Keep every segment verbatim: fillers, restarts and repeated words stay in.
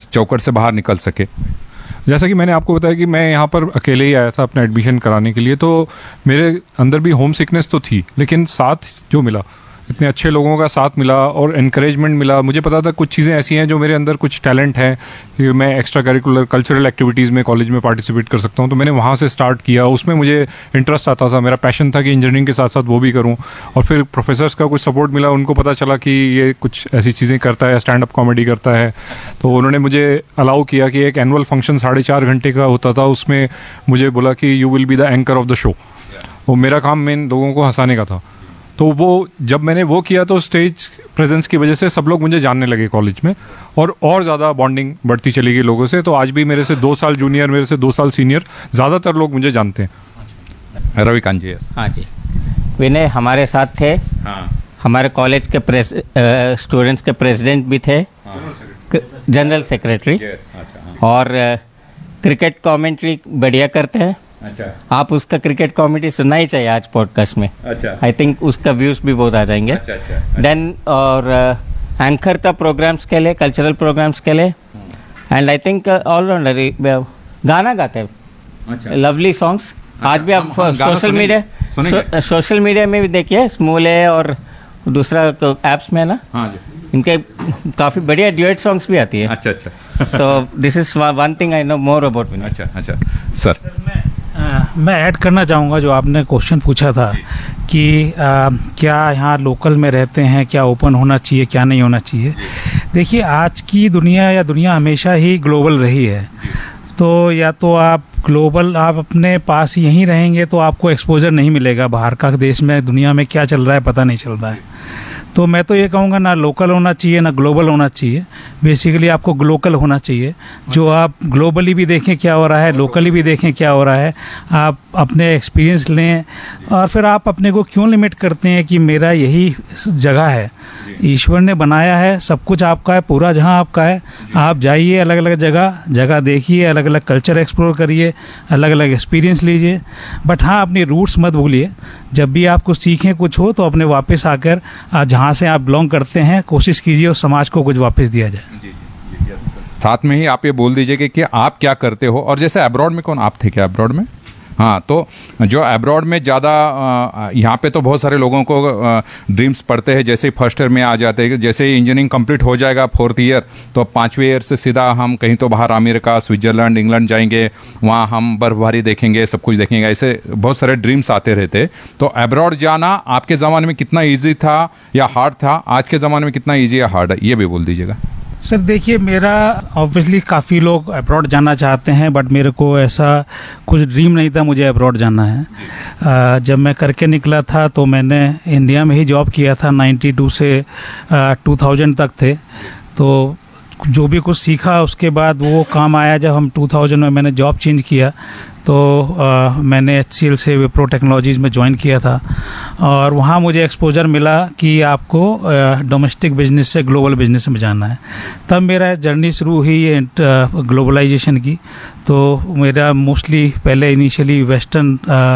चौकट से बाहर निकल सके। जैसा कि मैंने आपको बताया कि मैं यहाँ पर अकेले ही आया था अपना एडमिशन कराने के लिए, तो मेरे अंदर भी होम सिकनेस तो थी, लेकिन साथ जो मिला, इतने अच्छे लोगों का साथ मिला और एनकरेजमेंट मिला। मुझे पता था कुछ चीज़ें ऐसी हैं जो मेरे अंदर कुछ टैलेंट है कि मैं एक्स्ट्रा करिकुलर कल्चरल एक्टिविटीज़ में कॉलेज में पार्टिसिपेट कर सकता हूँ, तो मैंने वहाँ से स्टार्ट किया। उसमें मुझे इंटरेस्ट आता था, मेरा पैशन था कि इंजीनियरिंग के साथ साथ वो भी करूँ। और फिर प्रोफेसर्स का कुछ सपोर्ट मिला, उनको पता चला कि ये कुछ ऐसी चीज़ें करता है, स्टैंड अप कॉमेडी करता है, तो उन्होंने मुझे अलाउ किया कि एक एनुअल फंक्शन साढ़े चार घंटे का होता था, उसमें मुझे बोला कि you will be the anchor of the show. वो मेरा काम मेन लोगों को हंसाने का था। तो वो जब मैंने वो किया तो स्टेज प्रेजेंस की वजह से सब लोग मुझे जानने लगे कॉलेज में, और और ज़्यादा बॉन्डिंग बढ़ती चली गई लोगों से। तो आज भी मेरे से दो साल जूनियर, मेरे से दो साल सीनियर, ज़्यादातर लोग मुझे जानते हैं। रविकांत जी। हाँ जी, विनय हमारे साथ थे। हाँ। हमारे कॉलेज के प्रेस स्टूडेंट्स के प्रेसिडेंट भी थे, जनरल सेक्रेटरी। अच्छा। और क्रिकेट कमेंट्री बढ़िया करते हैं। अच्छा। आप उसका क्रिकेट कॉमेडी सुनना ही चाहिए आज पॉडकास्ट में। अच्छा। आई थिंक उसका व्यूज भी बहुत आ जाएंगे। अच्छा, अच्छा, देन अच्छा। और एंकर था प्रोग्राम्स के लिए, कल्चरल प्रोग्राम्स के लिए, एंड आई थिंक ऑलराउंडर गाना गाते हैं। अच्छा। Lovely songs. अच्छा। आज भी आप सोशल मीडिया सोशल मीडिया में भी देखिए, स्मूले और दूसरा एप्स में ना। हाँ जी। इनके काफ़ी बढ़िया ड्यूएट सॉन्ग्स भी आती है। अच्छा अच्छा। So this is one thing I know more about विनय। अच्छा अच्छा सर। आ, मैं ऐड करना चाहूँगा जो आपने क्वेश्चन पूछा था कि आ, क्या यहाँ लोकल में रहते हैं, क्या ओपन होना चाहिए, क्या नहीं होना चाहिए। देखिए, आज की दुनिया या दुनिया हमेशा ही ग्लोबल रही है, तो या तो आप ग्लोबल आप अपने पास यहीं रहेंगे तो आपको एक्सपोजर नहीं मिलेगा, बाहर का देश में दुनिया में क्या चल रहा है पता नहीं चल रहा है। तो मैं तो ये कहूँगा ना लोकल होना चाहिए ना ग्लोबल होना चाहिए, बेसिकली आपको ग्लोकल होना चाहिए, जो आप ग्लोबली भी देखें क्या हो रहा है, लोकली भी देखें क्या हो रहा है, आप अपने एक्सपीरियंस लें। और फिर आप अपने को क्यों लिमिट करते हैं कि मेरा यही जगह है, ईश्वर ने बनाया है, सब कुछ आपका है, पूरा जहां आपका है। आप जाइए अलग अलग जगह जगह देखिए, अलग अलग कल्चर एक्सप्लोर करिए, अलग अलग एक्सपीरियंस लीजिए, बट हाँ अपनी रूट्स मत भूलिए। जब भी आप कुछ सीखें कुछ हो तो अपने वापस आकर जहाँ से आप बिलोंग करते हैं कोशिश कीजिए उस समाज को कुछ वापस दिया जाए। साथ में ही आप ये बोल दीजिए कि, कि आप क्या करते हो, और जैसे अब्रॉड में कौन आप थे क्या अब्रॉड में? हाँ, तो जो अब्रॉड में ज़्यादा, यहाँ पे तो बहुत सारे लोगों को ड्रीम्स पड़ते हैं, जैसे ही फर्स्ट ईयर में आ जाते हैं, जैसे ही इंजीनियरिंग कंप्लीट हो जाएगा फोर्थ ईयर, तो पाँचवें ईयर से सीधा हम कहीं तो बाहर अमेरिका, स्विट्जरलैंड, इंग्लैंड जाएंगे, वहाँ हम बर्फबारी देखेंगे, सब कुछ देखेंगे, ऐसे बहुत सारे ड्रीम्स आते रहते। तो अब्रॉड जाना आपके ज़माने में कितना ईजी था या हार्ड था, आज के ज़माने में कितना ईजी या हार्ड है, ये भी बोल दीजिएगा। सर देखिए, मेरा ऑब्वियसली काफ़ी लोग अब्रॉड जाना चाहते हैं, बट मेरे को ऐसा कुछ ड्रीम नहीं था मुझे अब्रॉड जाना है। आ, जब मैं करके निकला था तो मैंने इंडिया में ही जॉब किया था, नाइन्टी टू से टू थाउजेंड तक थे, तो जो भी कुछ सीखा उसके बाद वो काम आया। जब हम टू थाउजेंड में मैंने जॉब चेंज किया तो आ, मैंने एच सी एल से विप्रो टेक्नोलॉजीज़ में ज्वाइन किया था, और वहाँ मुझे एक्सपोजर मिला कि आपको डोमेस्टिक बिजनेस से ग्लोबल बिजनेस में जाना है। तब मेरा जर्नी शुरू हुई है ग्लोबलाइजेशन की। तो मेरा मोस्टली पहले initially western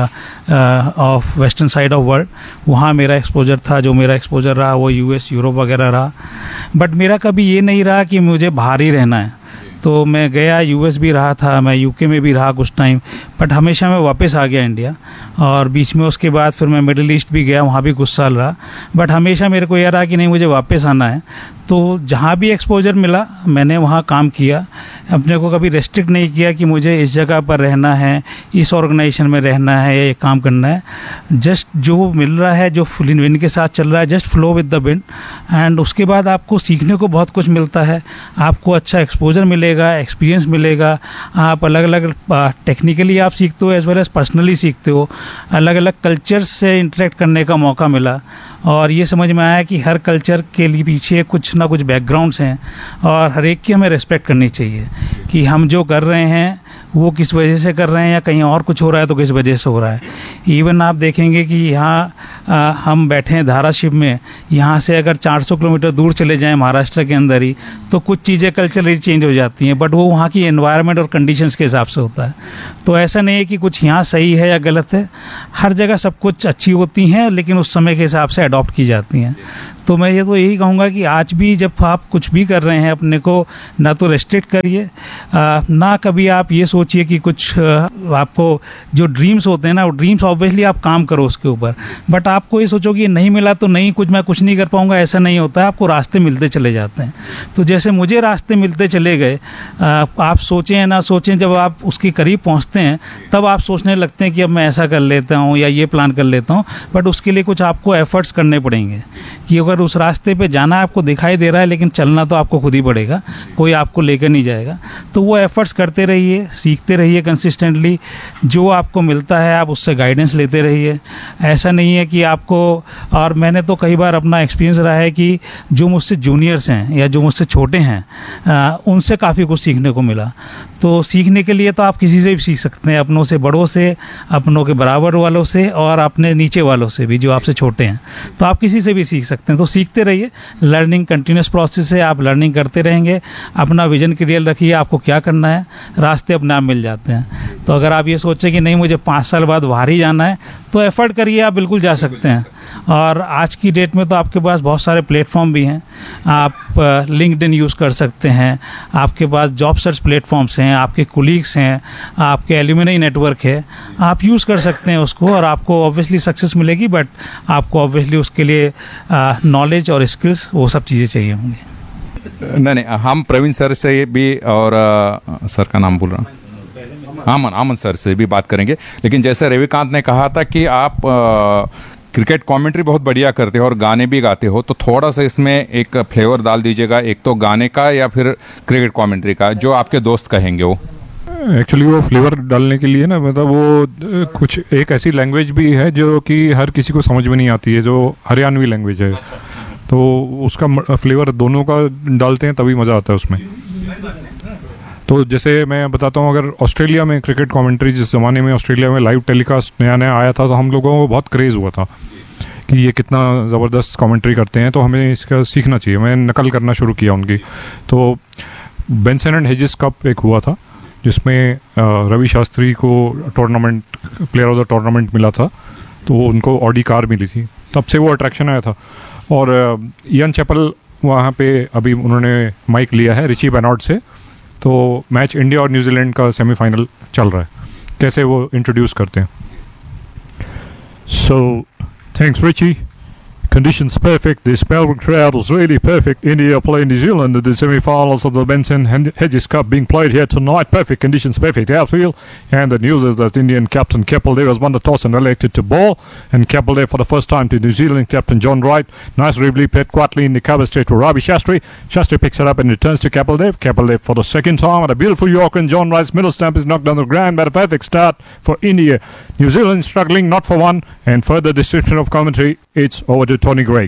of western side of world, वहाँ मेरा एक्सपोजर था। जो मेरा एक्सपोजर रहा वो यूएस, यूरोप वगैरह रहा, बट मेरा कभी ये नहीं रहा कि मुझे बाहर ही रहना है। तो मैं गया, यूएस भी रहा था, मैं यूके में भी रहा कुछ टाइम, बट हमेशा मैं वापस आ गया इंडिया। और बीच में उसके बाद फिर मैं मिडिल ईस्ट भी गया, वहाँ भी कुछ साल रहा, बट हमेशा मेरे को यह रहा कि नहीं मुझे वापस आना है। तो जहाँ भी एक्सपोजर मिला मैंने वहाँ काम किया, अपने को कभी रेस्ट्रिक्ट नहीं किया कि मुझे इस जगह पर रहना है, इस ऑर्गेनाइजेशन में रहना है, ये काम करना है। जस्ट जो मिल रहा है, जो विंड के साथ चल रहा है, just flow with the wind. And उसके बाद आपको सीखने को बहुत कुछ मिलता है, आपको अच्छा एक्सपोजर मिलेगा, एक्सपीरियंस मिलेगा, आप अलग अलग टेक्निकली आप सीखते हो एज वेल एज पर्सनली सीखते हो, अलग अलग कल्चर से इंटरेक्ट करने का मौका मिला। और ये समझ में आया कि हर कल्चर के लिए पीछे कुछ ना कुछ बैकग्राउंड्स हैं, और हर एक की हमें रिस्पेक्ट करनी चाहिए कि हम जो कर रहे हैं वो किस वजह से कर रहे हैं या कहीं और कुछ हो रहा है तो किस वजह से हो रहा है। इवन आप देखेंगे कि यहाँ आ, हम बैठे हैं धाराशिव में, यहाँ से अगर चार सौ किलोमीटर दूर चले जाएं महाराष्ट्र के अंदर ही तो कुछ चीज़ें कल्चरली चेंज हो जाती हैं, बट वो वहाँ की एनवायरनमेंट और कंडीशंस के हिसाब से होता है। तो ऐसा नहीं है कि कुछ यहाँ सही है या गलत है, हर जगह सब कुछ अच्छी होती हैं लेकिन उस समय के हिसाब से अडॉप्ट की जाती हैं। तो मैं ये तो यही कहूँगा कि आज भी जब आप कुछ भी कर रहे हैं अपने को ना तो रेस्ट्रिक्ट करिए, ना कभी आप ये सोचिए कि कुछ आ, आपको जो ड्रीम्स होते हैं ना, वो ड्रीम्स ऑब्वियसली आप काम करो उसके ऊपर, बट आपको ये सोचो कि नहीं मिला तो नहीं, कुछ मैं कुछ नहीं कर पाऊँगा, ऐसा नहीं होता है। आपको रास्ते मिलते चले जाते हैं। तो जैसे मुझे रास्ते मिलते चले गए, आप सोचें या ना सोचें, जब आप उसके करीब पहुँचते हैं तब आप सोचने लगते हैं कि अब मैं ऐसा कर लेता हूँ या ये प्लान कर लेता हूँ, बट उसके लिए कुछ आपको एफर्ट्स करने पड़ेंगे कि अगर उस रास्ते पे जाना आपको दिखाई दे रहा है लेकिन चलना तो आपको खुद ही पड़ेगा, कोई आपको लेकर नहीं जाएगा। तो वो एफर्ट्स करते रहिए, सीखते रहिए कंसिस्टेंटली, जो आपको मिलता है आप उससे गाइडेंस लेते रहिए। ऐसा नहीं है कि आपको, और मैंने तो कई बार अपना एक्सपीरियंस रहा है कि जो मुझसे जूनियर्स हैं या जो मुझसे छोटे हैं आ, उनसे काफ़ी कुछ सीखने को मिला। तो सीखने के लिए तो आप किसी से भी सीख सकते हैं, अपनों से, बड़ों से, अपनों के बराबर वालों से और अपने नीचे वालों से भी जो आपसे छोटे हैं, तो आप किसी से भी सीख सकते हैं। तो सीखते रहिए, लर्निंग कंटिन्यूस प्रोसेस है, आप लर्निंग करते रहेंगे। अपना विजन क्लियर रखिए आपको क्या करना है, रास्ते अपने आप मिल जाते हैं। तो अगर आप ये सोचें कि नहीं मुझे पाँच साल बाद बाहर ही जाना है, तो एफर्ट करिए, आप बिल्कुल जा सकते हैं। और आज की डेट में तो आपके पास बहुत सारे प्लेटफॉर्म भी हैं, आप लिंक्डइन यूज़ कर सकते हैं, आपके पास जॉब सर्च प्लेटफॉर्म्स हैं, आपके कोलीग्स हैं, आपके एल्यूमिनी नेटवर्क है, आप यूज़ कर सकते हैं उसको, और आपको ऑब्वियसली सक्सेस मिलेगी, बट आपको ऑब्वियसली उसके लिए नॉलेज और स्किल्स वो सब चीज़ें चाहिए होंगी। नहीं नहीं, हम प्रवीण सर से भी और आ, सर का नाम भूल रहा हूँ, आमन आमन सर से भी बात करेंगे। लेकिन जैसे रविकांत ने कहा था कि आप आ, क्रिकेट कमेंट्री बहुत बढ़िया करते हो और गाने भी गाते हो, तो थोड़ा सा इसमें एक फ्लेवर डाल दीजिएगा, एक तो गाने का या फिर क्रिकेट कमेंट्री का, जो आपके दोस्त कहेंगे वो। एक्चुअली वो फ्लेवर डालने के लिए ना, मतलब वो कुछ एक ऐसी लैंग्वेज भी है जो कि हर किसी को समझ में नहीं आती है, जो हरियाणवी लैंग्वेज है। तो उसका फ्लेवर दोनों का डालते हैं तभी मज़ा आता है उसमें। तो जैसे मैं बताता हूँ, अगर ऑस्ट्रेलिया में क्रिकेट कमेंट्री, जिस ज़माने में ऑस्ट्रेलिया में लाइव टेलीकास्ट नया नया आया था, तो हम लोगों को बहुत क्रेज़ हुआ था कि ये कितना ज़बरदस्त कमेंट्री करते हैं, तो हमें इसका सीखना चाहिए। मैं नकल करना शुरू किया उनकी। तो बेंसन एंड हेजिस कप एक हुआ था जिसमें रवि शास्त्री को tournament player of the tournament मिला था, तो उनको ऑडी कार मिली थी, तब से वो अट्रैक्शन आया था। और इयान चैपल वहाँ पे अभी उन्होंने माइक लिया है रिची बेनॉर्ड से, तो मैच इंडिया और न्यूजीलैंड का सेमीफाइनल चल रहा है, कैसे वो इंट्रोड्यूस करते हैं। So thanks Richie. Conditions perfect. This Melbourne crowd was really perfect. India playing New Zealand in the semi-finals of the Benson Hedges Cup being played here tonight. Perfect conditions, perfect outfield. And the news is that Indian captain Kapil Dev has won the toss and elected to bowl. And Kapil Dev for the first time to New Zealand captain John Wright. Nice replay played quietly in the cover straight for Ravi Shastri. Shastri picks it up and returns to Kapil Dev. Kapil Dev for the second time at a beautiful Yorker, and John Wright's middle stump is knocked down the ground, but a perfect start for India. New Zealand struggling not for one. And further description of commentary, it's over to Tony Greig.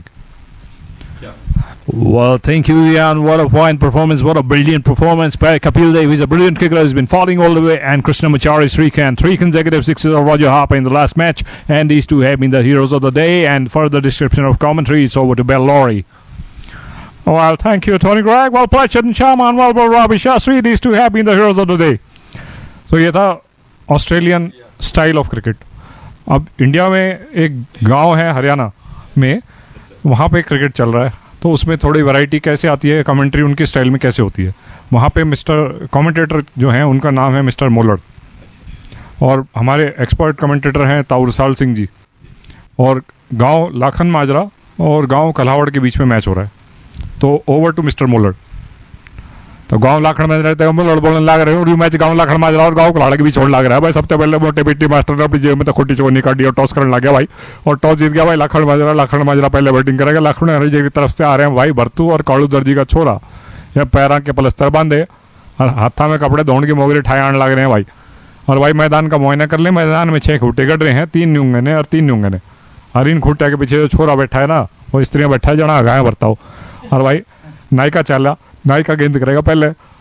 Well, thank you, Ian. What a fine performance. What a brilliant performance by Kapil Dev. He's a brilliant cricketer. He's been falling all the way. And Krishnamachari Srikanth. Three consecutive sixes of Roger Harper in the last match. And these two have been the heroes of the day. And further description of commentary, it's over to Bell Laurie. Well, thank you, Tony Greig. Well played, Chetan Sharma, and well played, Ravi Shastri. These two have been the heroes of the day. So ये था Australian style of cricket. अब India में एक गांव है हरियाणा में, वहाँ पे क्रिकेट चल रहा है, तो उसमें थोड़ी वैरायटी कैसे आती है, कमेंट्री उनकी स्टाइल में कैसे होती है। वहाँ पे मिस्टर कमेंटेटर जो हैं उनका नाम है मिस्टर मोलर, और हमारे एक्सपर्ट कमेंटेटर हैं ताउरसाल सिंह जी। और गांव लाखन माजरा और गांव कल्हावड़ के बीच में मैच हो रहा है, तो ओवर टू मिस्टर मोलर। तो गांव लाखन में रहते हैं, मोलर बोलने लग रहे हैं, और मैच गांव लाखन माजरा और गांव कल्हाड़ के बीच होने लग रहा है। भाई सबसे पहले मोटे पिट्टी मास्टर ने अपनी जेब में तो खोटी चोनी काटी और टॉस करने लग गया भाई, और टॉस जीत गया भाई लाखन माजरा। लाखन माजरा पहले बैटिंग करेगा। लाखन हरी की तरफ से आ रहे हैं भाई भरतू और कालू दर्जी का छोरा, या पैरा के पलस्तर बांधे और हाथा में कपड़े धोने की मोगरी ठाए आने लग रहे हैं भाई। और भाई मैदान का मुआयना कर ले, मैदान में छह खूटे कट रहे हैं, तीन न्यूंगे ने और तीन न्यूंगे ने, और इन खूटे के पीछे जो छोरा बैठा है ना, वो स्त्रियाँ बैठा है जना गाय भरता हो। और भाई नायका चाला, नायका गेंद करेगा पहले,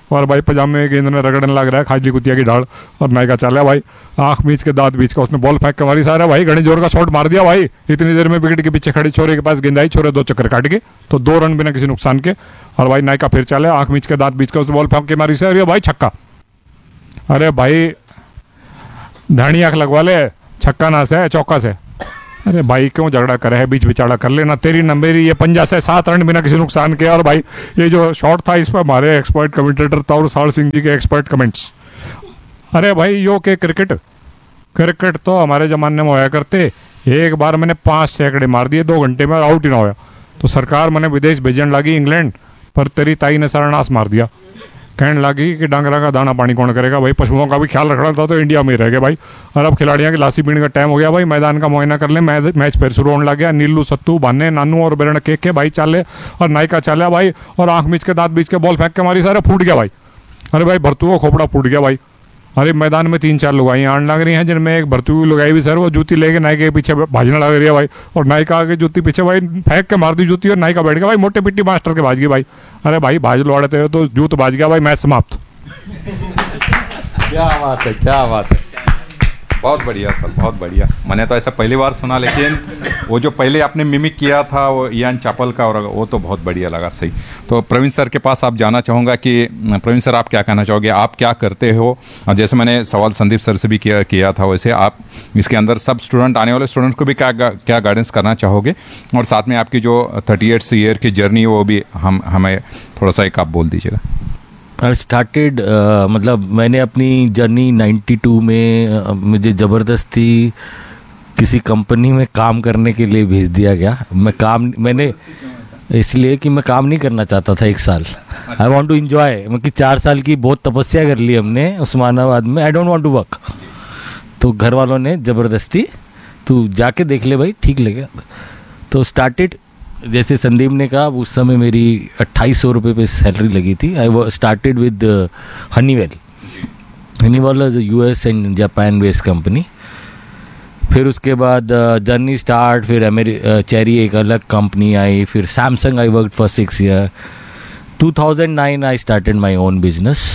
और भाई पजामे में गेंद में रगड़ने लग रहा है खाजली कुतिया की ढाल, और नायका चल है भाई, आंख बीच के दांत बीच का, उसने बॉल फेंक के मारी सारा भाई, घनी जोर का शॉट मार दिया भाई, इतनी देर में विकेट के पीछे खड़ी छोरे के पास गेंद आई, छोरे दो चक्कर काट के, तो दो रन बिना किसी नुकसान के, और भाई नायका फिर चले, आंख बीच के दांत बीच का, उसने बॉल फेंक के मारी सारी भाई छक्का। अरे भाई धानी आंख लगवा ले, छक्का ना से चौका से। अरे भाई क्यों झगड़ा करे है, बीच बिचाड़ा कर लेना, तेरी न मेरी, ये पंजा से सात रन बिना किसी नुकसान के। और भाई ये जो शॉट था इस पर हमारे एक्सपर्ट कमेंटेटर ताउर साल सिंह जी के एक्सपर्ट कमेंट्स। अरे भाई यो के क्रिकेट क्रिकेट तो हमारे ज़माने में होया करते, एक बार मैंने पाँच सैकड़े मार दिए दो घंटे में, आउट ही ना होया, तो सरकार मैंने विदेश भेजने लगी इंग्लैंड, पर तेरी ताई ने सरनाश मार दिया। कहने लगी कि डांगरा का दाना पानी कौन करेगा भाई, पशुओं का भी ख्याल रखना था तो इंडिया में ही रह गए भाई। और अब खिलाड़ियों की लासी पीने का टाइम हो गया भाई, मैदान का मुआयना कर ले, मैच फिर शुरू होने लग गया। नीलू सत्तू भाने नानू और बेरण के के भाई चाले, और नायका चाले भाई, और आंख बीच के दांत बीच के बॉल फेंक के मारी सारे, फूट गया भाई। अरे भाई भरतू को खोपड़ा फूट गया भाई। अरे मैदान में तीन चार लुगाई आने लग रही हैं, जिनमें एक भरतू की लुगाई भी सर वो जूती लेके नायके के पीछे भाजने लग रही है भाई, और नायका आगे जूती पीछे भाई फेंक के मार दी जूती, और नायका बैठ गया भाई मोटे पिट्टी मास्टर के भाज गई भाई। अरे भाई भाज लौड़ते हो तो जूत भाज गया भाई, मैच समाप्त। क्या बात है, क्या बात है, बहुत बढ़िया सर, बहुत बढ़िया। मैंने तो ऐसा पहली बार सुना, लेकिन वो जो पहले आपने मिमिक किया था वो इयान चापल का, और वो तो बहुत बढ़िया लगा। सही। तो प्रवीण सर के पास आप जाना चाहूँगा कि प्रवीण सर आप क्या कहना चाहोगे, आप क्या करते हो? और जैसे मैंने सवाल संदीप सर से भी किया किया था, वैसे आप इसके अंदर सब स्टूडेंट, आने वाले स्टूडेंट्स को भी क्या क्या गाइडेंस करना चाहोगे, और साथ में आपकी जो थर्टी एट्स ईयर की जर्नी वो भी हम हमें थोड़ा सा एक आप बोल दीजिएगा। आई स्टार्टेड uh, मतलब मैंने अपनी जर्नी नाइन्टी टू में uh, मुझे ज़बरदस्ती किसी कंपनी में काम करने के लिए भेज दिया गया। मैं काम मैंने इसलिए कि मैं काम नहीं करना चाहता था एक साल। आई वांट टू एंजॉय, मतलब चार साल की बहुत तपस्या कर ली हमने उस्मानाबाद में। I don't want to work, तो घर वालों ने ज़बरदस्ती तू जाके देख ले भाई, ठीक लगेगा। तो स्टार्टेड, जैसे संदीप ने कहा, उस समय मेरी अट्ठाईस सौ रुपये पे सैलरी लगी थी। I started with Honeywell. Honeywell is U S and Japan based company. फिर उसके बाद जर्नी स्टार्ट, फिर अमेरि चेरी एक अलग कंपनी आई, फिर Samsung I work for six year. Two thousand nine I started my own business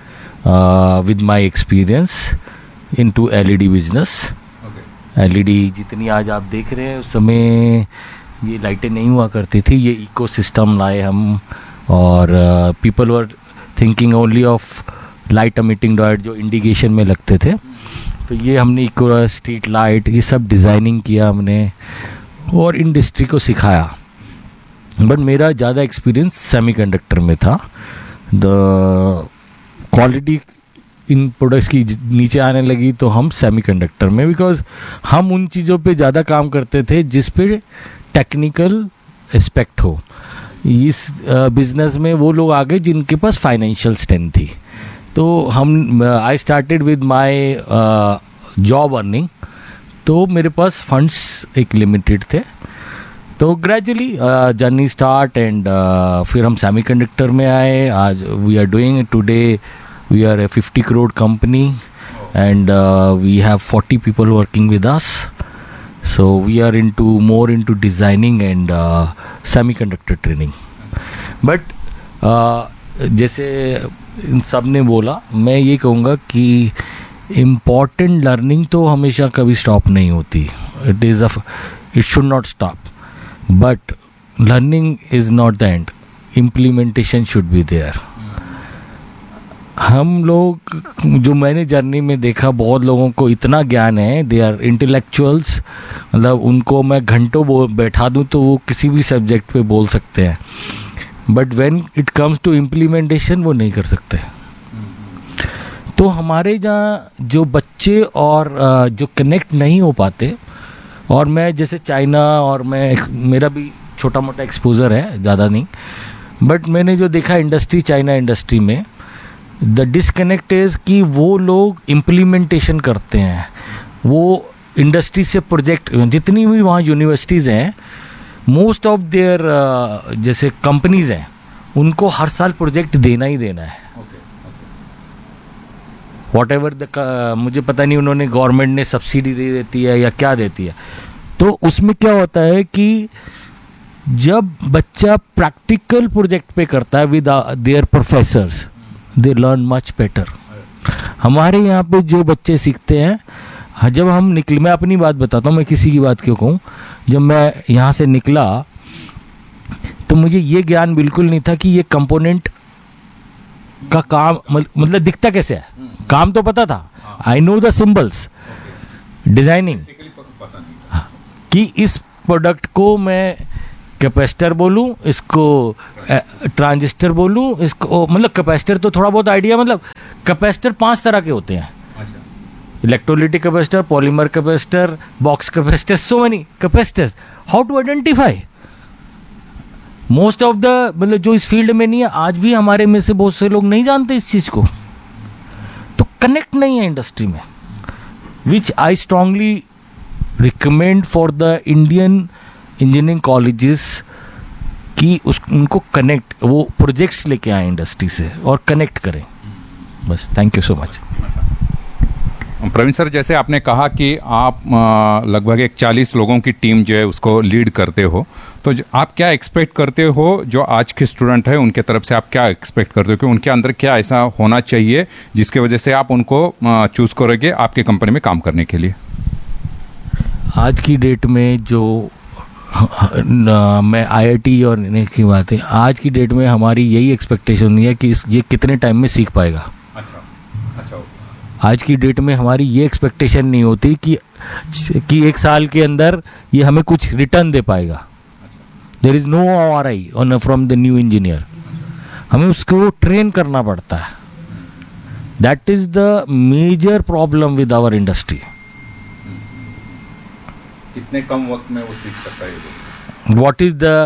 with my experience in to L E D business. L E D जितनी आज आप देख रहे हैं, उस समय ये लाइटें नहीं हुआ करती थी, ये इकोसिस्टम लाए हम, और people were thinking only of light emitting diode जो इंडिकेशन में लगते थे, तो ये हमने इको स्ट्रीट लाइट ये सब डिज़ाइनिंग किया हमने और इंडस्ट्री को सिखाया। बट मेरा ज़्यादा एक्सपीरियंस सेमीकंडक्टर में था। द क्वालिटी इन प्रोडक्ट्स की नीचे आने लगी तो हम सेमीकंडक्टर में, बिकॉज हम उन चीज़ों पे ज़्यादा काम करते थे जिस पे टेक्निकल एस्पेक्ट हो। इस बिजनेस में वो लोग आ गए जिनके पास फाइनेंशियल स्ट्रेंथ थी। तो हम I started with my job earning, तो मेरे पास फंड्स एक लिमिटेड थे। तो ग्रेजुअली जर्नी स्टार्ट एंड फिर हम सेमीकंडक्टर में आए। आज we are doing today we R A fifty crore company and we have forty people working with us. So we are into more into designing and uh, semiconductor training. But uh, जैसे इन सब ने बोला, मैं ये कहूँगा कि important learning तो हमेशा कभी stop नहीं होती. It is a, it should not stop. But learning is not the end. Implementation should be there. हम लोग, जो मैंने जर्नी में देखा, बहुत लोगों को इतना ज्ञान है, दे आर इंटेलेक्चुअल्स, मतलब उनको मैं घंटों बैठा दूं तो वो किसी भी सब्जेक्ट पे बोल सकते हैं, but when it comes to implementation वो नहीं कर सकते। तो हमारे यहाँ जो बच्चे और जो कनेक्ट नहीं हो पाते, और मैं जैसे चाइना और मैं, मेरा भी छोटा मोटा एक्सपोजर है, ज़्यादा नहीं, बट मैंने जो देखा इंडस्ट्री, चाइना इंडस्ट्री में द डिसकनेक्ट इज कि वो लोग इम्प्लीमेंटेशन करते हैं, वो इंडस्ट्री से प्रोजेक्ट, जितनी भी वहाँ यूनिवर्सिटीज़ हैं, मोस्ट ऑफ देयर जैसे कंपनीज हैं, उनको हर साल प्रोजेक्ट देना ही देना है। वॉट एवर द, मुझे पता नहीं उन्होंने गवर्नमेंट ने सब्सिडी दे देती है या क्या देती है। तो उसमें क्या होता है कि जब बच्चा प्रैक्टिकल प्रोजेक्ट पे करता है with their professors, they learn much better. हमारे यहाँ पे जो बच्चे सीखते हैं, हाँ, जब हम निकले, मैं अपनी बात बताता हूँ, मैं किसी की बात क्यों कहूँ. जब मैं यहाँ से निकला तो मुझे ये ज्ञान बिल्कुल नहीं था कि ये कंपोनेंट का काम मतलब दिखता कैसे है. काम तो पता था, I know the symbols, designing, कि इस प्रोडक्ट को मैं कैपेसिटर बोलूं, इसको ट्रांजिस्टर बोलूं, इसको मतलब कैपेसिटर तो थोड़ा बहुत आइडिया, मतलब कैपेसिटर पांच तरह के होते हैं. Electrolytic capacitor, polymer capacitor, box capacitor, so many capacitors. How to identify? Most of the मतलब जो इस फील्ड में नहीं है, आज भी हमारे में से बहुत से लोग नहीं जानते इस चीज को. तो कनेक्ट नहीं है इंडस्ट्री में, विच I strongly recommend for the Indian engineering colleges कि उस उनको कनेक्ट, वो प्रोजेक्ट्स लेके आए इंडस्ट्री से और कनेक्ट करें. बस, thank you so much. Praveen sir, जैसे आपने कहा कि आप आ, लगभग एक चालीस लोगों की टीम जो है उसको लीड करते हो, तो आप क्या एक्सपेक्ट करते हो जो आज के स्टूडेंट है उनके तरफ से, आप क्या एक्सपेक्ट करते हो कि उनके अंदर क्या ऐसा होना चाहिए जिसकी वजह से आप उनको चूज करोगे आपके कंपनी में काम करने के लिए? आज की डेट में जो न, मैं आईआईटी और की बात है, आज की डेट में हमारी यही एक्सपेक्टेशन नहीं है कि इस, ये कितने टाइम में सीख पाएगा. अच्छा, अच्छा. आज की डेट में हमारी ये एक्सपेक्टेशन नहीं होती कि कि एक साल के अंदर ये हमें कुछ रिटर्न दे पाएगा. There is no are I on from the new engineer. हमें उसको ट्रेन करना पड़ता है. That is the major problem with our industry. कितने कम वक्त में वो सीख सकता है? What is the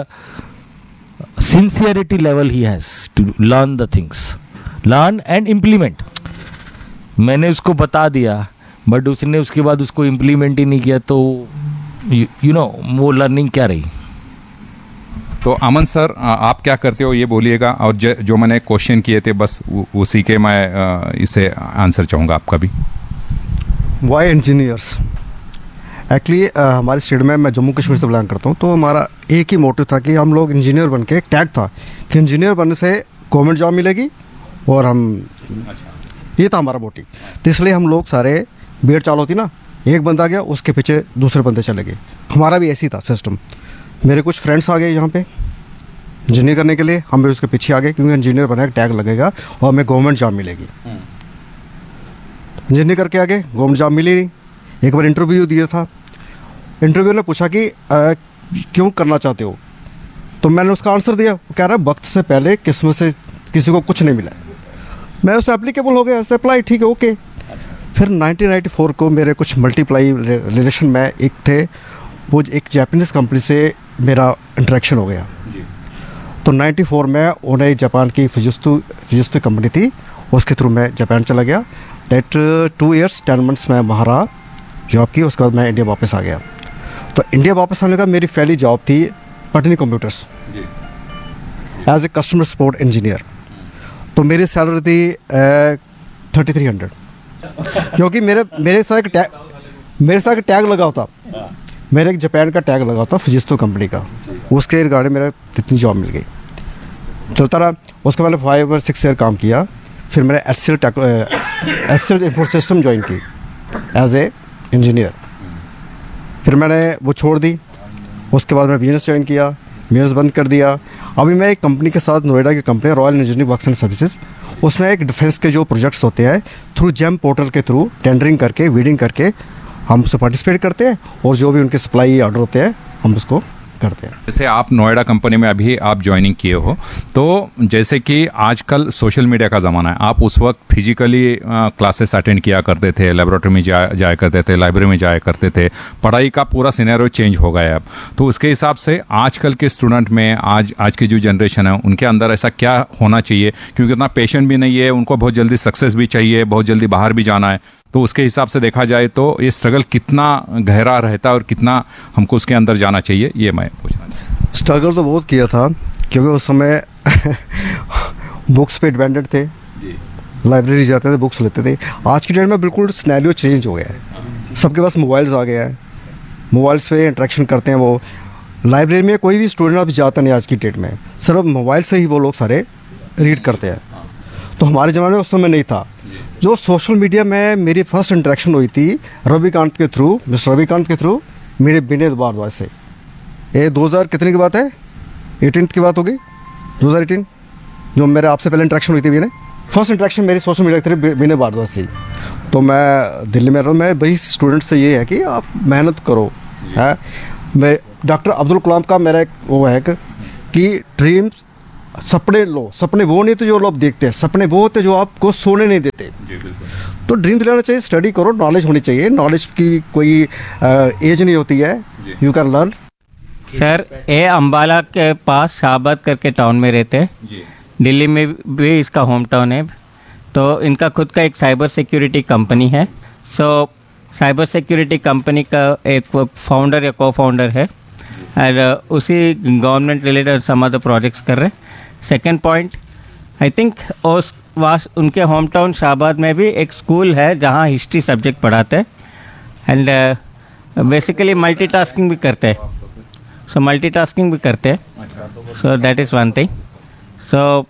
sincerity level he has to learn the things, learn and implement. मैंने उसको बता दिया, बट उसने उसके बाद उसको इम्प्लीमेंट ही नहीं किया, तो यू नो वो लर्निंग क्या रही. तो अमन सर, आप क्या करते हो ये बोलिएगा, और ज, जो मैंने क्वेश्चन किए थे बस उसी के मैं इसे आंसर चाहूँगा आपका भी. Y engineers? एक्चुअली हमारे स्टेट में, मैं जम्मू कश्मीर से बिलोंग करता हूँ, तो हमारा एक ही मोटिव था कि हम लोग इंजीनियर बन के, एक टैग था कि इंजीनियर बनने से गवर्नमेंट जॉब मिलेगी और हम, ये था हमारा मोटिव. तो इसलिए हम लोग सारे भीड़ चाल होती ना, एक बंदा गया उसके पीछे दूसरे बंदे चले गए. हमारा भी ऐसी था सिस्टम. मेरे कुछ फ्रेंड्स आ गए यहाँ पे इंजीनियर करने के लिए, हम भी उसके पीछे आ गए क्योंकि इंजीनियर बना के टैग लगेगा और हमें गवर्नमेंट जॉब मिलेगी. इंजीनियर करके आगे गवर्नमेंट जॉब मिली नहीं. एक बार इंटरव्यू दिया था, इंटरव्यू ने पूछा कि आ, क्यों करना चाहते हो, तो मैंने उसका आंसर दिया. वो कह रहा है वक्त से पहले किस्मत से किसी को कुछ नहीं मिला. मैं उससे एप्लीकेबल हो गया, ऐसे अप्लाई, ठीक है, ओके. फिर नाइनटीन नाइंटी फोर को मेरे कुछ मल्टीप्लाई रिलेशन में एक थे, वो एक जापानीज़ कंपनी से मेरा इंटरेक्शन हो गया. तो नाइंटी फोर में उन्हें जापान की फुजित्सु फुजित्सु कंपनी थी, उसके थ्रू मैं जापान चला गया. That two years ten months में वहाँ रहा, जॉब की. उसके बाद मैं इंडिया वापस आ गया. तो इंडिया वापस आने का मेरी पहली जॉब थी Patni computers as a customer support engineer. तो मेरी सैलरी थी थर्टी थ्री हंड्रेड, क्योंकि मेरे मेरे साथ एक टैग मेरे साथ एक टैग लगा होता, मेरे एक जापान का टैग लगा होता फुजित्सु कंपनी का, उसके रिगार्डिंग मेरा इतनी जॉब मिल गई. चलता रहा. उसके मैंने फाइव और सिक्स ईयर काम किया. फिर मैंने H C L take H C L Infosystem join की एज ए इंजीनियर. फिर मैंने वो छोड़ दी. उसके बाद मैं बिजनेस ज्वाइन किया, बिजनेस बंद कर दिया. अभी मैं एक कंपनी के साथ, नोएडा की company royal engineering works and services, उसमें एक डिफेंस के जो प्रोजेक्ट्स होते हैं थ्रू जेम पोर्टल के थ्रू टेंडरिंग करके, वीडिंग करके हम उससे पार्टिसिपेट करते हैं, और जो भी उनके सप्लाई ऑर्डर होते हैं हम उसको करते हैं. जैसे आप नोएडा कंपनी में अभी आप ज्वाइनिंग किए हो, तो जैसे कि आजकल सोशल मीडिया का ज़माना है, आप उस वक्त फिजिकली क्लासेस अटेंड किया करते थे, लेबोरेटरी में जा जाया करते थे, लाइब्रेरी में जाया करते थे, पढ़ाई का पूरा सिनेरियो चेंज हो गया है अब. तो उसके हिसाब से आजकल के स्टूडेंट में, आज आज की जो जनरेशन है उनके अंदर ऐसा क्या होना चाहिए, क्योंकि उतना पेशेंट भी नहीं है, उनको बहुत जल्दी सक्सेस भी चाहिए, बहुत जल्दी बाहर भी जाना है. तो उसके हिसाब से देखा जाए तो ये स्ट्रगल कितना गहरा रहता है और कितना हमको उसके अंदर जाना चाहिए, ये मैं पूछना चाहता हूँ. स्ट्रगल तो बहुत किया था, क्योंकि उस समय बुक्स पे डिपेंडेंट थे, लाइब्रेरी जाते थे, बुक्स लेते थे. आज की डेट में बिल्कुल सिनेरियो चेंज हो गया है. सबके पास मोबाइल्स आ गया है, मोबाइल्स पे इंटरेक्शन करते हैं. वो लाइब्रेरी में कोई भी स्टूडेंट अभी जाता नहीं आज की डेट में, सिर्फ मोबाइल से ही वो लोग सारे रीड करते हैं. तो हमारे ज़माने में उस समय नहीं था। जो सोशल मीडिया में मेरी फर्स्ट इंटरेक्शन हुई थी रविकांत के थ्रू, मिस्टर रविकांत के थ्रू, मेरे विनय भारद्वाज से। ये दो हज़ार कितने की बात है, एटीन की बात होगी, दो हज़ार अठारह, जो मेरे आपसे पहले इंटरेक्शन हुई थी विनय, फर्स्ट इंटरेक्शन मेरी सोशल मीडिया के थ्रू विनय भारद्वाज से। तो मैं दिल्ली में रहा, मैं वही स्टूडेंट से ये है कि आप मेहनत करो है। मैं डॉक्टर अब्दुल कलाम का मेरा एक वो है कि ड्रीम्स, सपने लो, सपने वो नहीं तो जो लोग देखते हैं, सपने वो होते जो आपको सोने नहीं देते। तो ड्रीम दिलाना चाहिए, स्टडी करो, नॉलेज होनी चाहिए, नॉलेज की कोई एज नहीं होती है, यू कैन लर्न। सर ये अम्बाला के पास शाहबाद करके टाउन में रहते हैं, दिल्ली में भी इसका होम टाउन है। तो इनका खुद का एक साइबर सिक्योरिटी कंपनी है। सो साइबर सिक्योरिटी कंपनी का एक फाउंडर या को फाउंडर है, और उसी government related some other projects कर रहे हैं। सेकेंड पॉइंट, आई थिंक उस वास उनके होम टाउन शाहबाद में भी एक स्कूल है जहाँ हिस्ट्री सब्जेक्ट पढ़ाते हैं, एंड बेसिकली मल्टीटास्किंग भी करते हैं। सो मल्टीटास्किंग भी करते हैं, so that is one thing. सो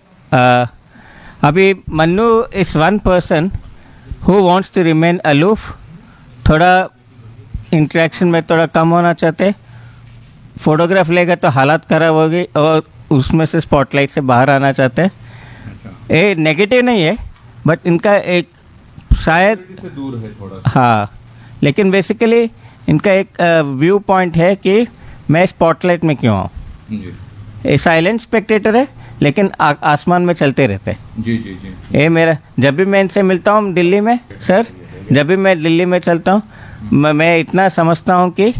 अभी Mannu is one person who wants to remain aloof, थोड़ा इंटरेक्शन में थोड़ा कम होना चाहते, फोटोग्राफ लेगा तो हालत खराब होगी और उसमें से स्पॉटलाइट से बाहर आना चाहते हैं। ये नेगेटिव नहीं है, बट इनका एक शायद से दूर है थोड़ा, हाँ, लेकिन बेसिकली इनका एक व्यू पॉइंट है कि मैं स्पॉटलाइट में क्यों आऊँ। ये साइलेंट स्पेक्टेटर है, लेकिन आ, आसमान में चलते रहते हैं। जी जी जी। ये मेरा, जब भी मैं इनसे मिलता हूँ दिल्ली में, सर जब भी मैं दिल्ली में चलता हूँ, मैं, मैं इतना समझता हूँ कि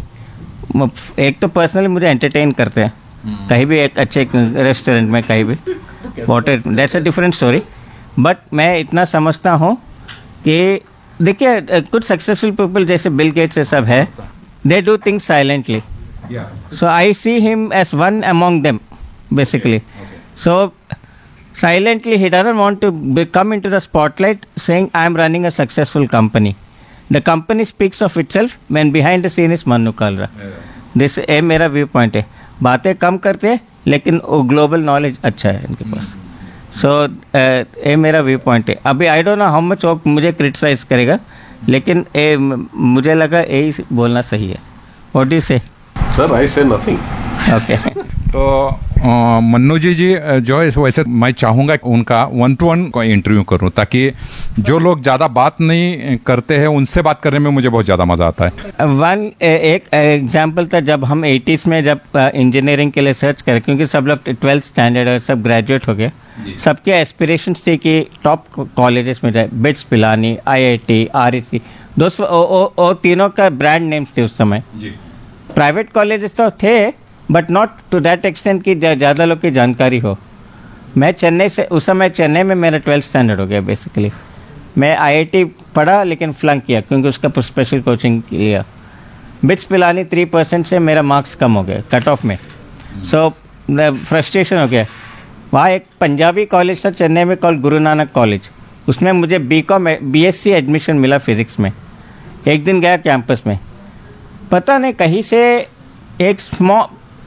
एक तो पर्सनली मुझे एंटरटेन करते हैं, कहीं भी एक अच्छे रेस्टोरेंट में, कहीं भी, what it that's a different story. But मैं इतना समझता हूँ कि देखिए कुछ सक्सेसफुल पीपल जैसे बिल गेट्स से सब है, they do things silently. So I see him as one among them basically. So silently he doesn't want to be, come into the spotlight saying I am running a successful company. The company speaks of itself when behind the scene is Mannu Kalra. This ए मेरा view point है। बातें कम करते हैं लेकिन वो global knowledge अच्छा है इनके पास। सो ये मेरा व्यू पॉइंट है। अभी I don't know how much वो मुझे क्रिटिसाइज करेगा, लेकिन ए, मुझे लगा यही बोलना सही है। व्हाट डू यू से? सर आई से नथिंग। ओके। तो अ, मन्नू जी जी अ, जो है वैसे मैं चाहूँगा कि उनका वन टू वन इंटरव्यू करूं, ताकि जो लोग ज़्यादा बात नहीं करते हैं उनसे बात करने में मुझे बहुत ज़्यादा मज़ा आता है। वन एक एग्जाम्पल था, जब हम एटीज़ में जब इंजीनियरिंग के लिए सर्च करें, क्योंकि सब लोग ट्वेल्थ स्टैंडर्ड और सब ग्रेजुएट हो गए, सबके एस्पिरेशंस थे कि टॉप कॉलेजेस में जाए, बिट्स पिलानी, आईआईटी, आरईसी, दोस्तों और तीनों का ब्रांड नेम्स थे उस समय। प्राइवेट कॉलेजेस तो थे but not to that extent कि ज़्यादा लोग की जानकारी हो। मैं चेन्नई से, उस समय चेन्नई में मेरा ट्वेल्थ स्टैंडर्ड हो गया बेसिकली। मैं आईआईटी पढ़ा लेकिन फ्लंक किया क्योंकि उसका स्पेशल कोचिंग लिया। बिट्स पिलानी थ्री परसेंट से मेरा मार्क्स कम हो गया कट ऑफ में। सो फ्रस्ट्रेशन हो गया। वहाँ एक पंजाबी कॉलेज था चेन्नई में कॉल गुरु नानक कॉलेज, उसमें मुझे B com B S C admission मिला फिज़िक्स में। एक दिन गया कैंपस में, पता नहीं कहीं से एक स्मॉल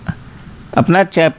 अपना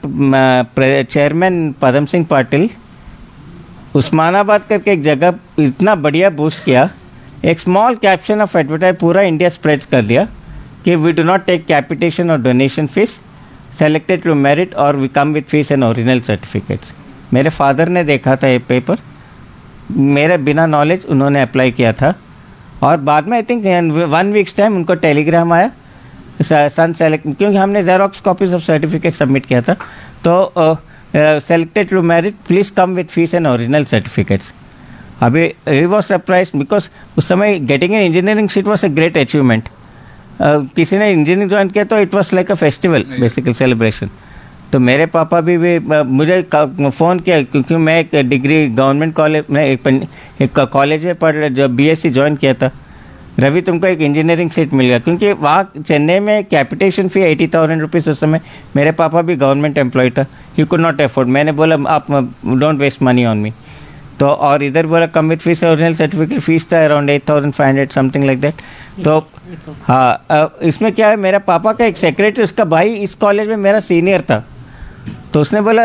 चेयरमैन पदम सिंह पाटिल उस्मानाबाद करके एक जगह इतना बढ़िया बूस्ट किया, एक स्मॉल कैप्शन ऑफ एडवर्टाइज पूरा इंडिया स्प्रेड कर दिया कि we do not take capitation और donation fees, selected to merit और we come with fees and original certificates. मेरे फादर ने देखा था ये पेपर, मेरे बिना नॉलेज उन्होंने अप्लाई किया था, और बाद में I think one weeks time उनको टेलीग्राम आया सन सेलेक्ट, क्योंकि हमने xerox copies of certificate submit किया था, तो selected to merit, please come with fees and original certificates. अभी ही वॉज सरप्राइज बिकॉज उस समय getting an engineering seat was a great achievement. किसी ने इंजीनियरिंग ज्वाइन किया तो it was like a festival बेसिकल celebration. तो मेरे पापा भी, भी मुझे फ़ोन किया क्योंकि मैं एक डिग्री गवर्नमेंट कॉलेज में एक कॉलेज में पढ़ जो बी एस सी ज्वाइन किया था, रवि तुमको एक इंजीनियरिंग सीट मिल गया, क्योंकि वहाँ चेन्नई में कैपिटेशन फ़ी एटी थाउजेंड रुपीज़ उस समय। मेरे पापा भी गवर्नमेंट एम्प्लॉय था, ही कुड नॉट अफोर्ड। मैंने बोला आप don't waste money on me, तो और इधर बोला come with fees original certificate, fees था around eight thousand five hundred something like that. तो हाँ, इसमें क्या है, मेरा पापा का एक सेक्रेटरी, उसका भाई इस कॉलेज में मेरा सीनियर था, तो उसने बोला मैं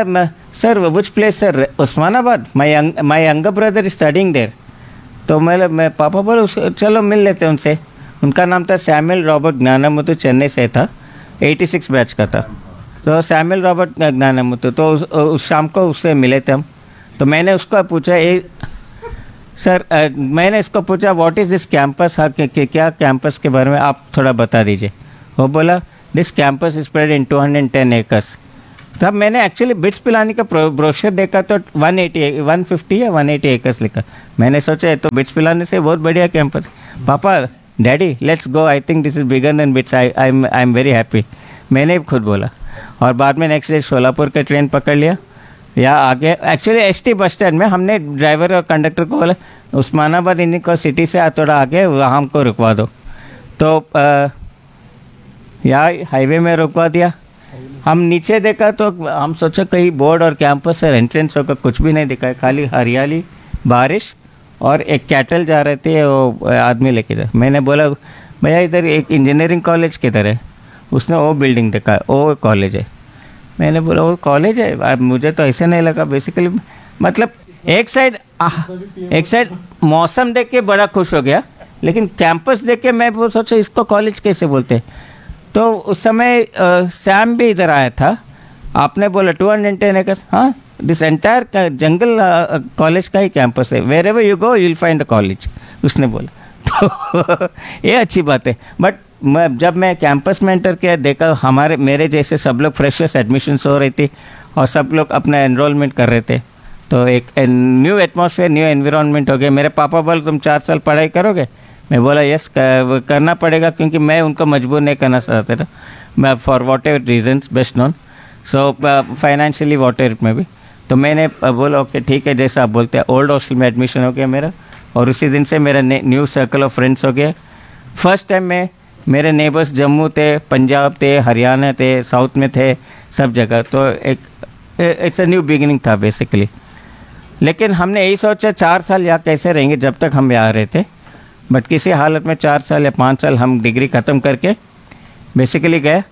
sir which place sir? Osmanabad. My my younger brother is studying there. तो मैं मैं पापा बोले उस चलो मिल लेते हैं उनसे. उनका नाम था सैमुअल रॉबर्ट ज्ञानामुतु, चेन्नई से था, छियासी बैच का था. तो सैमुअल रॉबर्ट ज्ञानामुतु, तो उस, उस शाम को उससे मिले थे हम. तो मैंने उसको पूछा, ए सर आ, मैंने इसको पूछा व्हाट इज़ दिस कैंपस, हाँ क्या कैंपस के बारे में आप थोड़ा बता दीजिए. वो बोला this campus is spread in two hundred ten acres. तब मैंने एक्चुअली बिट्स पिलानी का ब्रोशर देखा तो वन एटी वन फिफ्टी या वन एटी एकर्स लिखा. मैंने सोचा तो बिट्स पिलाने से बहुत बढ़िया कैंपस. पापा daddy let's go, I think this is bigger than bits, I I am I am very happy. मैंने खुद बोला. और बाद में नेक्स्ट डे सोलापुर का ट्रेन पकड़ लिया. या आगे actually S T bus stand में हमने ड्राइवर और कंडक्टर को बोला उस्मानाबाद इन्हीं सिटी से थोड़ा आगे वहाँ हमको रुकवा दो. तो आ, या हाईवे में रुकवा दिया. हम नीचे देखा तो हम सोचा कहीं बोर्ड और कैंपस और एंट्रेंस होकर कुछ भी नहीं दिखा, खाली हरियाली, बारिश और एक कैटल जा रहे थे, वो आदमी लेके जा. मैंने बोला भैया इधर एक इंजीनियरिंग कॉलेज किधर है? उसने वो बिल्डिंग देखा, वो कॉलेज है. मैंने बोला वो कॉलेज है? अब मुझे तो ऐसे नहीं लगा. बेसिकली मतलब एक साइड एक साइड मौसम देख के बड़ा खुश हो गया, लेकिन कैंपस देख के मैं वो सोचा इसको कॉलेज कैसे बोलते. तो उस समय सैम भी इधर आया था. आपने बोला टू हंड्रेड टेन एकर्स, हाँ दिस एंटायर जंगल कॉलेज का ही कैंपस है, where ever you go you will find a college, उसने बोला. तो ये अच्छी बात है. बट मैं जब मैं कैंपस में एंटर किया देखा हमारे मेरे जैसे सब लोग फ्रेशर्स एडमिशन्स हो रही थी और सब लोग अपना एनरोलमेंट कर रहे थे. तो एक न्यू एटमॉस्फेयर, न्यू एनवायरनमेंट हो गया. मेरे पापा बोले तुम चार साल पढ़ाई करोगे? मैं बोला यस करना पड़ेगा, क्योंकि मैं उनको मजबूर नहीं करना चाहता था. मैं for what ever regions best known, so financially what ever में भी. तो मैंने बोला ओके ठीक है जैसा आप बोलते हैं. ओल्ड हॉस्टल में एडमिशन हो गया मेरा और उसी दिन से मेरा न्यू सर्कल ऑफ फ्रेंड्स हो गया. फर्स्ट टाइम में मेरे नेबर्स जम्मू थे, पंजाब थे, हरियाणा थे, साउथ में थे, सब जगह. तो एक इट्स अ न्यू बिगिनिंग था बेसिकली. लेकिन हमने यही सोचा चार साल यहाँ कैसे रहेंगे जब तक हम यहाँ रहे थे. बट किसी हालत में चार साल या पाँच साल हम डिग्री ख़त्म करके बेसिकली गए.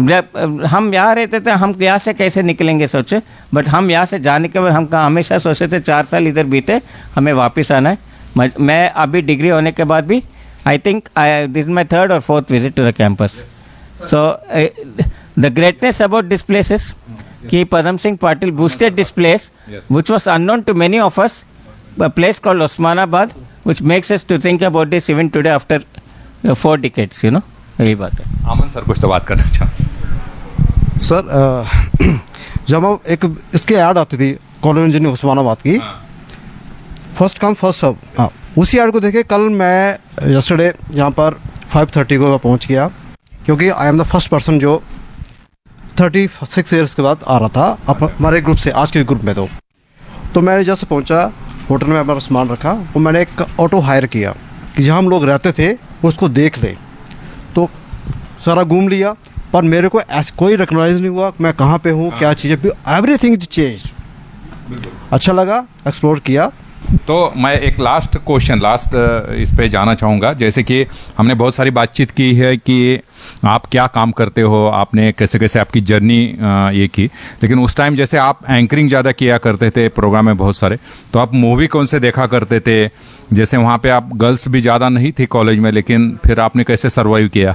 जब हम यहाँ रहते थे हम यहाँ से कैसे निकलेंगे सोचे. बट हम यहाँ से जाने के बाद हम कहा हमेशा सोचते थे चार साल इधर बीते, हमें वापस आना है. मैं अभी डिग्री होने के बाद भी I think I, this is my third or fourth visit to the campus. So uh, the greatness about this place is कि Padam Singh Patil boosted this place, yes, which was unknown to many of us, a place called Osmanabad, which makes us to think about this even today after uh, four decades, you know. यही बात है. अमन sir कुछ तो बात करना चाहते. Sir uh, जब हम एक इसकी ऐड आती थी कॉलेज इंजीनियरिंग उस्मानाबाद की, फर्स्ट कम फर्स्ट सर्व, हाँ उसी ऐड को देखे कल मैं यस्टरडे यहाँ पर फाइव थर्टी को मैं पहुँच गया, क्योंकि I am the first person जो थर्टी सिक्स ईयर्स के बाद आ रहा था अब हमारे ग्रुप से, आज के ग्रुप में. तो तो मैंने जैसे पहुँचा होटल में अपना सामान रखा और मैंने एक ऑटो हायर किया कि जहाँ हम लोग रहते थे उसको देख लें. तो सारा घूम लिया, पर मेरे को ऐसा कोई रिकॉग्नाइज नहीं हुआ मैं कहाँ पे हूँ, क्या चीज़ें, एवरीथिंग इज चेंज. अच्छा लगा, एक्सप्लोर किया. तो मैं एक लास्ट क्वेश्चन लास्ट इस पे जाना चाहूँगा. जैसे कि हमने बहुत सारी बातचीत की है कि आप क्या काम करते हो, आपने कैसे कैसे आपकी जर्नी ये की, लेकिन उस टाइम जैसे आप एंकरिंग ज़्यादा किया करते थे प्रोग्राम में बहुत सारे, तो आप मूवी कौन से देखा करते थे? जैसे वहाँ पे आप गर्ल्स भी ज़्यादा नहीं थी कॉलेज में, लेकिन फिर आपने कैसे सर्वाइव किया?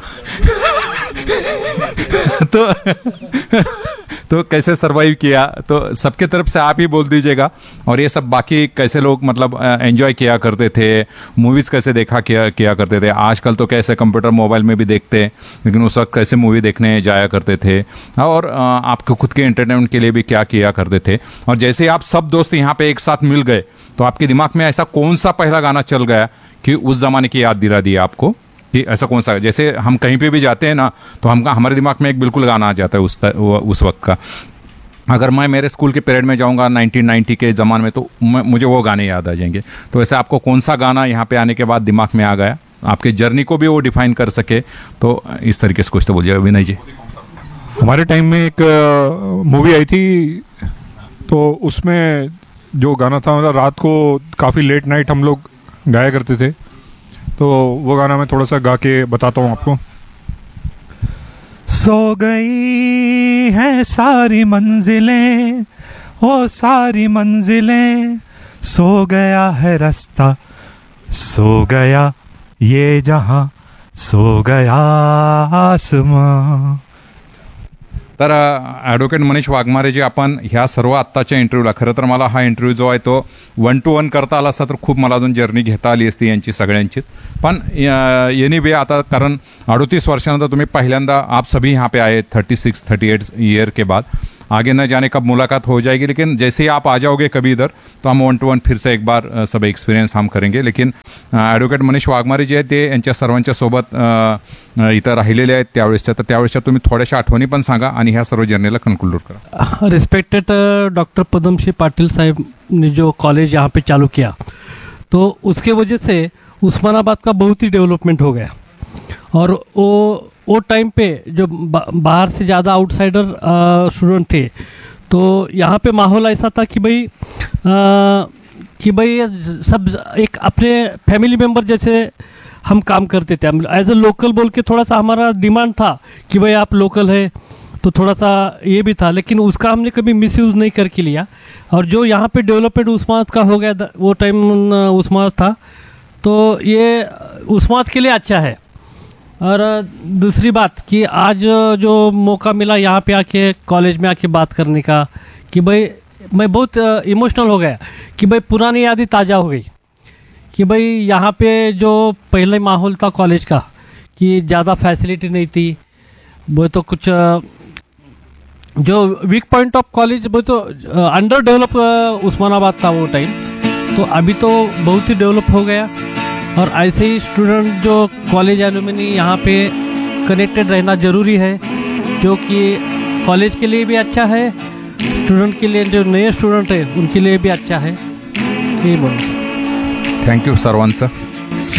तो तो कैसे सरवाइव किया, तो सबके तरफ से आप ही बोल दीजिएगा. और ये सब बाकी कैसे लोग मतलब एंजॉय किया करते थे, मूवीज़ कैसे देखा किया किया करते थे. आजकल तो कैसे कंप्यूटर मोबाइल में भी देखते, लेकिन उस वक्त कैसे मूवी देखने जाया करते थे, और आपको खुद के एंटरटेनमेंट के लिए भी क्या किया करते थे. और जैसे आप सब दोस्त यहाँ पे एक साथ मिल गए, तो आपके दिमाग में ऐसा कौन सा पहला गाना चल गया कि उस ज़माने की याद दिला दी आपको? कि ऐसा कौन सा, जैसे हम कहीं पे भी जाते हैं ना, तो हम हमारे दिमाग में एक बिल्कुल गाना आ जाता है उस उस वक्त का. अगर मैं मेरे स्कूल के पीरियड में जाऊंगा नाइनटीन नाइंटी के ज़माने में, तो मुझे वो गाने याद आ जाएंगे. तो वैसे आपको कौन सा गाना यहाँ पे आने के बाद दिमाग में आ गया, आपके जर्नी को भी वो डिफाइन कर सके, तो इस तरीके से कुछ तो बोलिए विनय जी. हमारे टाइम में एक मूवी आई थी, तो उसमें जो गाना था मतलब रात को काफ़ी लेट नाइट हम लोग गाया करते थे. तो वो गाना मैं थोड़ा सा गा के बताता हूँ आपको. सो गई है सारी मंजिलें ओ सारी मंजिलें, सो गया है रास्ता, सो गया ये जहां, सो गया आसमां. तर ॲडव्होकेट मनीष वाघमारे जे आपण ह्या सर्व आत्ताच्या इंटरव्ह्यूला, खरं तर मला हा इंटरव्ह्यू जो आहे तो वन टू वन करता आला असता तर खूप मला अजून जर्नी घेता आली असती यांची सगळ्यांचीच. पण एनी वे आता कारण अडतीस वर्षानंतर तुम्ही पहिल्यांदा आप सभी यहाँ पे आए thirty six thirty eight year के बाद. आगे न जाने कब मुलाकात हो जाएगी, लेकिन जैसे ही आप आ जाओगे कभी इधर तो हम वन टू वन फिर से एक बार अ, सब एक्सपिरियन्स हम करेंगे. लेकिन ॲडव्होकेट मनीष वाघमारे जे आहेत ते यांच्या सर्वांच्या सोबत अ, अ, इथं राहिलेले आहेत त्यावेळेसच्या. तर त्यावेळेसच्या तुम्ही थोड्याशा आठवणी पण सांगा आणि ह्या सर्व जर्नीला कन्क्लूड करा. रिस्पेक्टेड डॉक्टर पद्मश्री पाटिल साहब ने जो कॉलेज यहाँ पे चालू किया, तो उसके वजह से उस्मानाबाद का बहुत ही डेवलपमेंट हो गया. और वो वो टाइम पे जो बा, बाहर से ज़्यादा आउटसाइडर स्टूडेंट थे, तो यहाँ पे माहौल ऐसा था कि भाई आ, कि भाई सब एक अपने फैमिली मेम्बर जैसे हम काम करते थे. एज अ लोकल बोल के थोड़ा सा हमारा डिमांड था कि भाई आप लोकल है, तो थोड़ा सा ये भी था, लेकिन उसका हमने कभी मिसयूज़ नहीं करके लिया. और जो यहाँ पे डेवलपमेंट उस्मानाबाद का हो गया, वो टाइम उस्मानाबाद था, तो ये उस्मानाबाद के लिए अच्छा है. और दूसरी बात कि आज जो मौका मिला यहाँ पे आके कॉलेज में आके बात करने का, कि भाई मैं बहुत इमोशनल हो गया कि भाई पुरानी यादें ताज़ा हो गई. कि भाई यहाँ पे जो पहले माहौल था कॉलेज का, कि ज़्यादा फैसिलिटी नहीं थी, वो तो कुछ जो वीक पॉइंट ऑफ कॉलेज वो तो अंडर डेवलप उस्मानाबाद था वो टाइम. तो अभी तो बहुत ही डेवलप हो गया. और ऐसे ही स्टूडेंट जो कॉलेज एलुमनी यहाँ पे कनेक्टेड रहना ज़रूरी है, जो कि कॉलेज के लिए भी अच्छा है, स्टूडेंट के लिए जो नए स्टूडेंट है उनके लिए भी अच्छा है. ये बोलो. थँक्यू सर्वांचं.